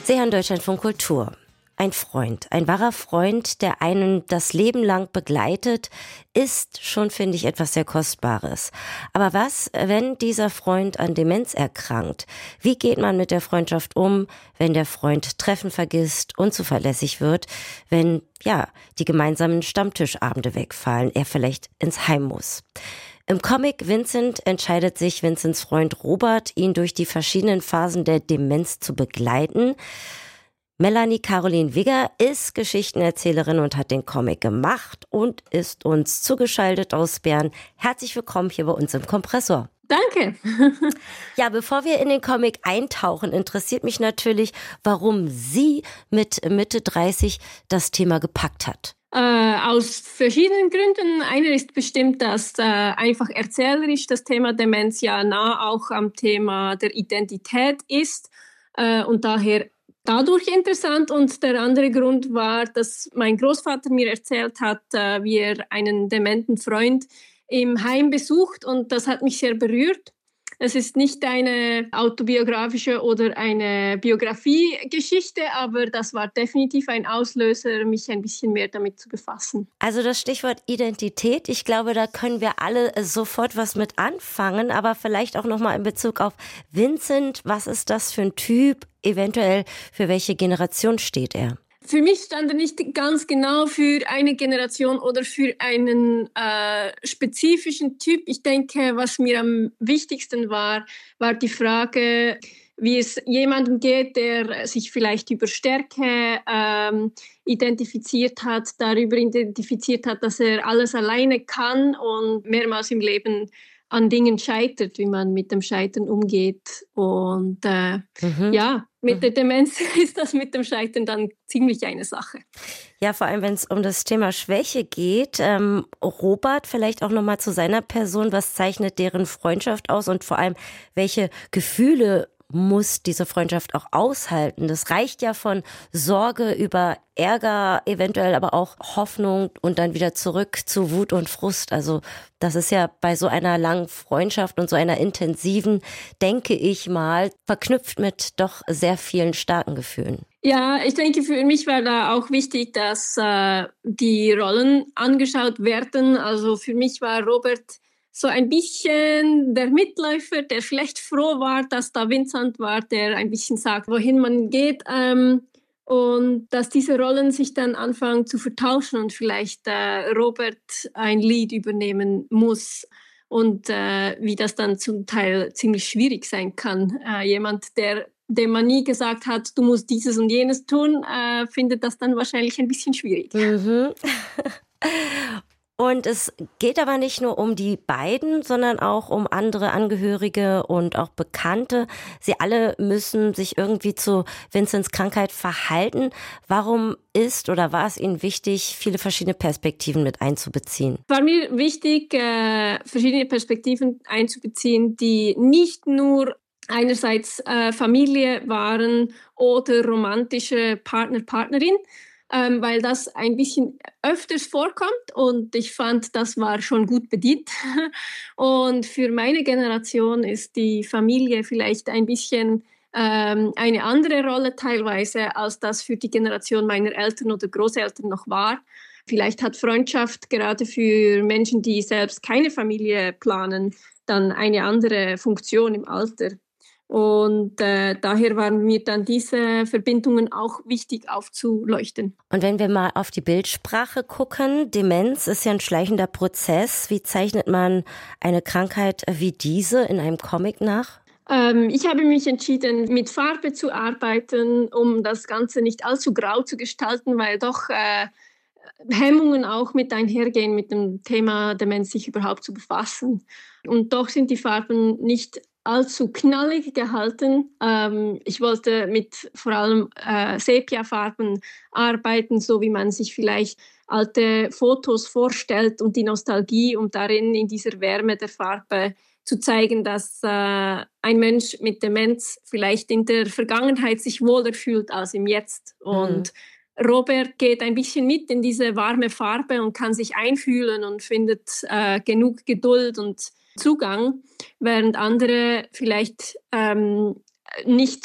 Sie hören Deutschlandfunk Kultur. Ein Freund, ein wahrer Freund, der einen das Leben lang begleitet, ist schon, finde ich, etwas sehr Kostbares. Aber was, wenn dieser Freund an Demenz erkrankt? Wie geht man mit der Freundschaft um, wenn der Freund Treffen vergisst, unzuverlässig wird, wenn, die gemeinsamen Stammtischabende wegfallen, er vielleicht ins Heim muss? Im Comic Vincent entscheidet sich Vincents Freund Robert, ihn durch die verschiedenen Phasen der Demenz zu begleiten. Melanie Caroline Wigger ist Geschichtenerzählerin und hat den Comic gemacht und ist uns zugeschaltet aus Bern. Herzlich willkommen hier bei uns im Kompressor. Danke. Ja, bevor wir in den Comic eintauchen, interessiert mich natürlich, warum sie mit Mitte 30 das Thema gepackt hat. Aus verschiedenen Gründen. Einer ist bestimmt, dass einfach erzählerisch das Thema Demenz ja nah auch am Thema der Identität ist und daher dadurch interessant. Und der andere Grund war, dass mein Großvater mir erzählt hat, wie er einen dementen Freund im Heim besucht, und das hat mich sehr berührt. Es ist nicht eine autobiografische oder eine Biografiegeschichte, aber das war definitiv ein Auslöser, mich ein bisschen mehr damit zu befassen. Also das Stichwort Identität, ich glaube, da können wir alle sofort was mit anfangen, aber vielleicht auch nochmal in Bezug auf Vincent, was ist das für ein Typ, eventuell für welche Generation steht er? Für mich stand er nicht ganz genau für eine Generation oder für einen spezifischen Typ. Ich denke, was mir am wichtigsten war die Frage, wie es jemandem geht, der sich vielleicht über Stärke identifiziert hat, darüber identifiziert hat, dass er alles alleine kann und mehrmals im Leben an Dingen scheitert, wie man mit dem Scheitern umgeht. Und mit der Demenz ist das mit dem Scheitern dann ziemlich eine Sache. Ja, vor allem, wenn es um das Thema Schwäche geht. Robert, vielleicht auch nochmal zu seiner Person. Was zeichnet deren Freundschaft aus und vor allem, welche Gefühle muss diese Freundschaft auch aushalten? Das reicht ja von Sorge über Ärger, eventuell aber auch Hoffnung und dann wieder zurück zu Wut und Frust. Also das ist ja bei so einer langen Freundschaft und so einer intensiven, denke ich mal, verknüpft mit doch sehr vielen starken Gefühlen. Ja, ich denke, für mich war da auch wichtig, dass die Rollen angeschaut werden. Also für mich war Robert so ein bisschen der Mitläufer, der vielleicht froh war, dass da Vincent war, der ein bisschen sagt, wohin man geht. Und dass diese Rollen sich dann anfangen zu vertauschen und vielleicht Robert ein Lied übernehmen muss. Und wie das dann zum Teil ziemlich schwierig sein kann. Jemand, dem man nie gesagt hat, du musst dieses und jenes tun, findet das dann wahrscheinlich ein bisschen schwierig. Mhm. Und es geht aber nicht nur um die beiden, sondern auch um andere Angehörige und auch Bekannte. Sie alle müssen sich irgendwie zu Vincents Krankheit verhalten. Warum ist oder war es Ihnen wichtig, viele verschiedene Perspektiven mit einzubeziehen? War mir wichtig, verschiedene Perspektiven einzubeziehen, die nicht nur einerseits Familie waren oder romantische Partner, Partnerin, weil das ein bisschen öfters vorkommt und ich fand, das war schon gut bedient. Und für meine Generation ist die Familie vielleicht ein bisschen eine andere Rolle teilweise, als das für die Generation meiner Eltern oder Großeltern noch war. Vielleicht hat Freundschaft gerade für Menschen, die selbst keine Familie planen, dann eine andere Funktion im Alter. Und daher waren mir dann diese Verbindungen auch wichtig aufzuleuchten. Und wenn wir mal auf die Bildsprache gucken, Demenz ist ja ein schleichender Prozess. Wie zeichnet man eine Krankheit wie diese in einem Comic nach? Ich habe mich entschieden, mit Farbe zu arbeiten, um das Ganze nicht allzu grau zu gestalten, weil doch Hemmungen auch mit einhergehen, mit dem Thema Demenz sich überhaupt zu befassen. Und doch sind die Farben nicht allzu knallig gehalten. Ich wollte mit vor allem Sepia-Farben arbeiten, so wie man sich vielleicht alte Fotos vorstellt und die Nostalgie, um darin in dieser Wärme der Farbe zu zeigen, dass ein Mensch mit Demenz vielleicht in der Vergangenheit sich wohler fühlt als im Jetzt. Und Robert geht ein bisschen mit in diese warme Farbe und kann sich einfühlen und findet genug Geduld und Zugang, während andere vielleicht nicht